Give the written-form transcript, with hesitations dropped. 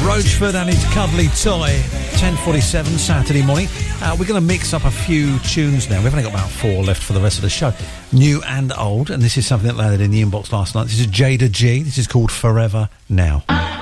Roachford and his cuddly toy. 10:47 Saturday morning. We're going to mix up a few tunes now. We've only got about 4 left for the rest of the show. New and old. And this is something that landed in the inbox last night. This is Jada G. This is called Forever Now.